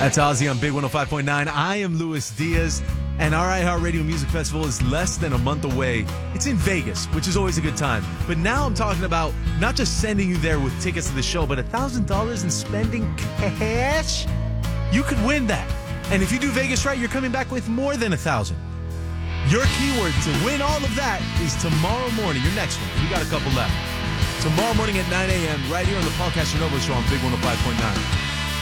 That's Ozzy on Big 105.9. I am Luis Diaz, and our iHeartRadio Music Festival is less than a month away. It's in Vegas, which is always a good time. But now I'm talking about not just sending you there with tickets to the show, but $1,000 in spending cash. You could win that. And if you do Vegas right, you're coming back with more than $1,000. Your keyword to win all of that is tomorrow morning, your next one. We got a couple left. Tomorrow morning at 9 a.m. right here on the Paul Casanova Show on Big 105.9.